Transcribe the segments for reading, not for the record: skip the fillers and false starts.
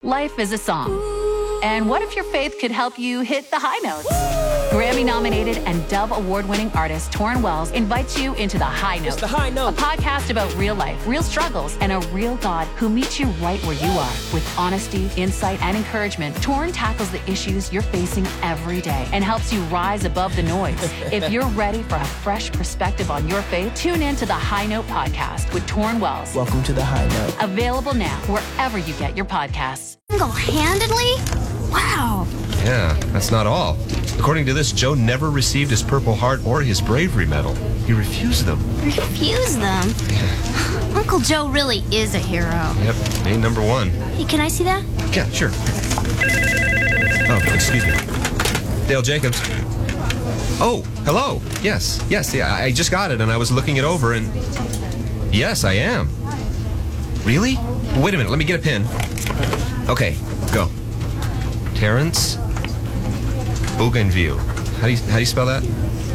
Life is a song. And what if your faith could help you hit the high notes? Grammy-nominated and Dove Award-winning artist Torrin Wells invites you into The High Note. It's The High Note. A podcast about real life, real struggles, and a real God who meets you right where you are. With honesty, insight, and encouragement, Torrin tackles the issues you're facing every day and helps you rise above the noise. If you're ready for a fresh perspective on your faith, tune in to The High Note podcast with Torrin Wells. Welcome to The High Note. Available now wherever you get your podcasts. Single-handedly? Wow. Yeah, that's not all. According to this, Joe never received his Purple Heart or his Bravery Medal. He refused them. Refuse them? Uncle Joe really is a hero. Yep, A number one. Hey, can I see that? Yeah, sure. Oh, excuse me. Dale Jacobs. Oh, hello. Yes, yeah, I just got it, and I was looking it over, and... Yes, I am. Really? Wait a minute, let me get a pen. Okay, go. Terrence Bougainville. How do you spell that?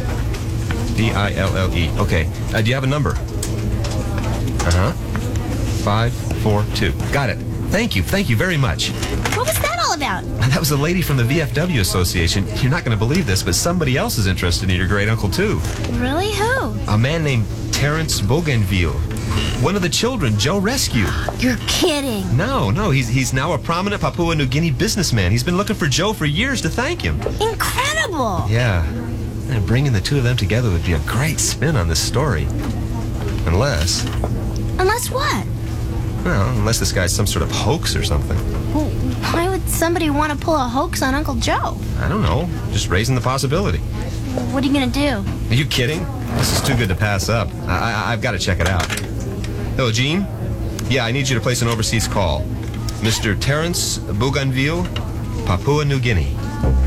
Dille. Okay. Do you have a number? 542. Got it. Thank you very much. What was that all about? That was a lady from the VFW Association. You're not going to believe this, but somebody else is interested in your great uncle too. Really? Who? A man named Terrence Bougainville. One of the children Joe rescued. You're kidding. No, he's now a prominent Papua New Guinea businessman. He's been looking for Joe for years to thank him. Incredible. Yeah, and bringing the two of them together would be a great spin on this story. Unless what? Well, unless this guy's some sort of hoax or something. Well, why would somebody want to pull a hoax on Uncle Joe? I don't know, just raising the possibility. What are you going to do? Are you kidding? This is too good to pass up. I've got to check it out. Hello, Gene? Yeah, I need you to place an overseas call. Mr. Terrence Bougainville, Papua New Guinea.